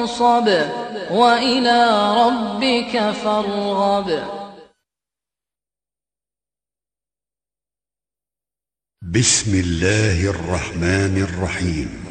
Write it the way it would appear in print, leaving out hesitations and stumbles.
فانصب وإلى ربك فارغب. بسم الله الرحمن الرحيم.